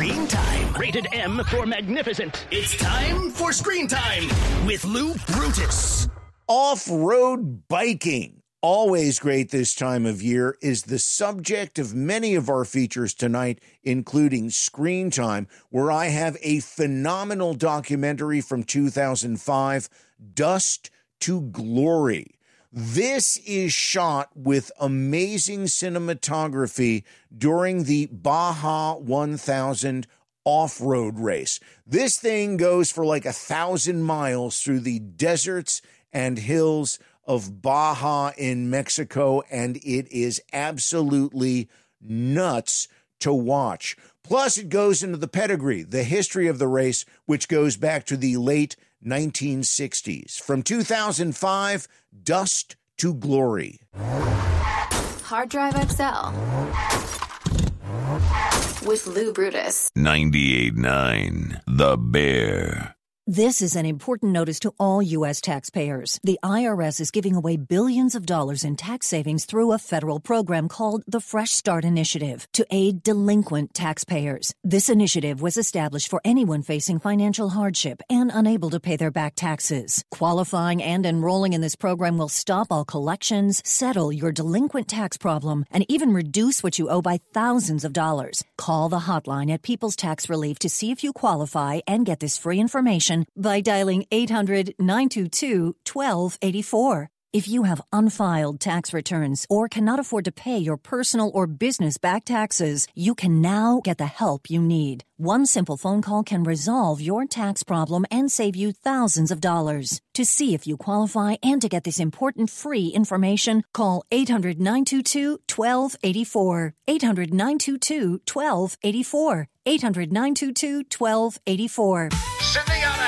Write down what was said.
Screen Time. Rated M for magnificent. It's time for Screen Time with Lou Brutus. Off-road biking, always great this time of year, is the subject of many of our features tonight, including Screen Time, where I have a phenomenal documentary from 2005, Dust to Glory. This is shot with amazing cinematography during the Baja 1000 off-road race. This thing goes for like 1,000 miles through the deserts and hills of Baja in Mexico, and it is absolutely nuts to watch. Plus, it goes into the pedigree, the history of the race, which goes back to the late 1960s. From 2005, Dust to Glory. Hard Drive XL with Lou Brutus. 98.9 The Bear. This is an important notice to all U.S. taxpayers. The IRS is giving away billions of dollars in tax savings through a federal program called the Fresh Start Initiative to aid delinquent taxpayers. This initiative was established for anyone facing financial hardship and unable to pay their back taxes. Qualifying and enrolling in this program will stop all collections, settle your delinquent tax problem, and even reduce what you owe by thousands of dollars. Call the hotline at People's Tax Relief to see if you qualify and get this free information by dialing 800-922-1284. If you have unfiled tax returns or cannot afford to pay your personal or business back taxes, you can now get the help you need. One simple phone call can resolve your tax problem and save you thousands of dollars. To see if you qualify and to get this important free information, call 800-922-1284. 800-922-1284. 800-922-1284.